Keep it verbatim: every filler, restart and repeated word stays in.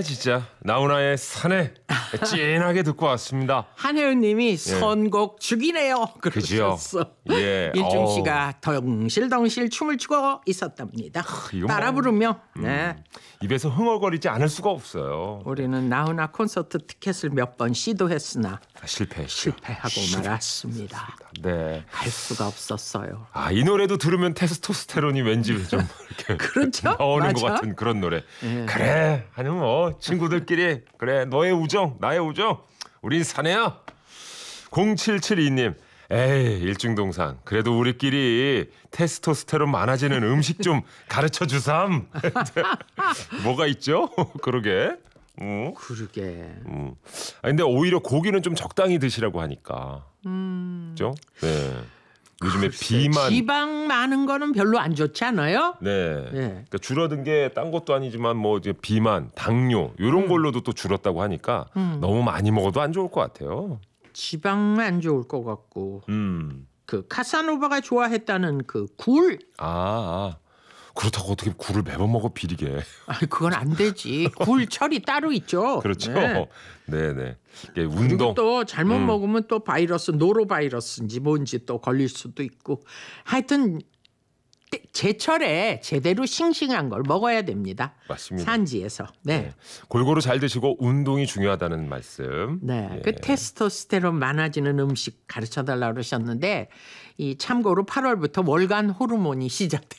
아 진짜 나훈아의 사내 찐하게 듣고 왔습니다. 한혜은님이 선곡 죽이네요. 그지요? 그러셨어. 예. 일중 어우. 씨가 덩실덩실 춤을 추고 있었답니다. 이거 따라 뭐- 부르며 네. 입에서 흥얼거리지 않을 수가 없어요. 우리는 나훈아 콘서트 티켓을 몇 번 시도했으나 아, 실패했죠. 실패하고 말았습니다. 네. 갈 수가 없었어요. 아, 이 노래도 들으면 테스토스테론이 왠지 좀 이렇게 그렇죠? 나오는 것 맞아. 같은 그런 노래. 예. 그래, 아니면 뭐 친구들끼리 그래 너의 우정, 나의 우정, 우린 사내야. 공칠칠이 님, 에이 일중동상 그래도 우리끼리 테스토스테론 많아지는 음식 좀 가르쳐 주삼. 뭐가 있죠? 그러게. 어? 그러게. 음. 아 근데 오히려 고기는 좀 적당히 드시라고 하니까. 음. 그죠? 네. 요즘에 글쎄, 비만. 지방 많은 거는 별로 안 좋지 않아요? 네. 네. 그러니까 줄어든 게 딴 것도 아니지만 뭐 이제 비만, 당뇨 이런 걸로도 또 줄었다고 하니까 너무 많이 먹어도 안 좋을 것 같아요. 지방 안 좋을 것 같고 음. 그 카사노바가 좋아했다는 그 굴, 아, 아. 그렇다고 어떻게 굴을 매번 먹어 비리게. 아 그건 안 되지. 굴 철이 따로 있죠. 그렇죠. 네. 네, 네. 이게 그리고 운동. 또 잘못 음. 먹으면 또 바이러스, 노로바이러스인지 뭔지 또 걸릴 수도 있고. 하여튼 때- 제철에 제대로 싱싱한 걸 먹어야 됩니다. 맞습니다. 산지에서. 네. 네. 골고루 잘 드시고 운동이 중요하다는 말씀. 네, 예. 그 테스토스테론 많아지는 음식 가르쳐 달라고 그러셨는데 이 참고로 팔월부터 월간 호르몬이 시작돼요.